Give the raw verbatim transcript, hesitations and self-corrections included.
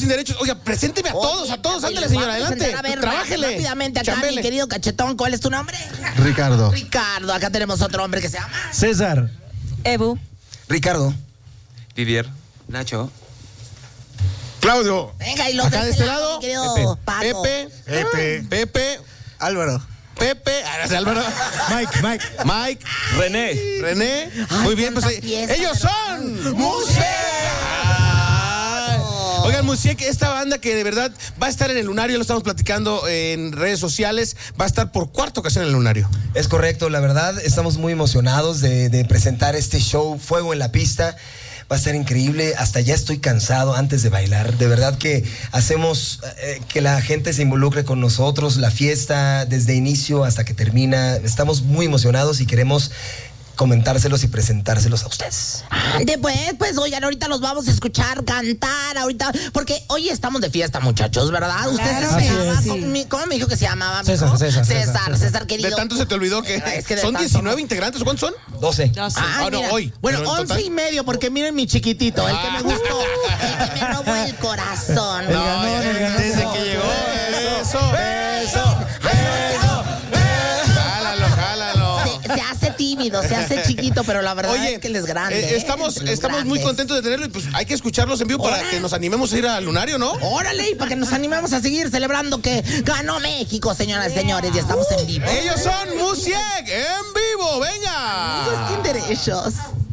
sin derechos. Oiga, presénteme a todos, a todos. Ándale, señora, adelante. A ver, trabájele. Rápidamente acá, Chambele. mi querido cachetón. ¿Cuál es tu nombre? Ricardo. Ricardo. Acá tenemos otro hombre que se llama César. Ebu. Ricardo. Vivier. Nacho. Claudio. Venga, y los acá de este lado. mi querido Paco. Pepe. Pepe. Pepe. Álvaro. Pepe. Ah, no sé, Álvaro. Mike, Mike. Mike. René. René. Ay, Muy bien, pues cuánta eh, fiesta, ellos pero- son Musiek. Oigan, Musiek, esta banda que de verdad va a estar en el Lunario, lo estamos platicando en redes sociales, va a estar por cuarta ocasión en el Lunario. Es correcto, la verdad, estamos muy emocionados de, de presentar este show, Fuego en la Pista. Va a ser increíble, hasta ya estoy cansado antes de bailar. De verdad que hacemos eh, que la gente se involucre con nosotros, la fiesta desde inicio hasta que termina. Estamos muy emocionados y queremos comentárselos y presentárselos a ustedes. Después, pues, oigan, ahorita los vamos a escuchar cantar, ahorita, porque hoy estamos de fiesta, muchachos, ¿verdad? Ustedes Claro, se sí, llamaban, sí. ¿cómo, mi- ¿cómo me dijo que se llamaba? César, mijo? César, César, César, César, querido. De tanto se te olvidó que, Es que de son tanto- diecinueve integrantes. ¿Cuántos son? doce. Doce. Ah, Ah, no, mira. hoy. Bueno, Pero en once total- y medio, porque miren mi chiquitito, el que me gustó, el que me robó el corazón. El ganón, el ganón. desde que llegó. Eso, eso, eso. Jálalo, jálalo. Se, se hace tímido, se hace chiquito, pero la verdad Oye, es que él es grande. eh, ¿eh? estamos, Él es estamos muy grande. contentos de tenerlo y pues hay que escucharlos en vivo para Hola. que nos animemos a ir al Lunario, ¿no? Órale, y para que nos animemos a seguir celebrando que ganó México, señoras y señores, y estamos en vivo. Ellos son Musiek en vivo, venga. Sin derechos.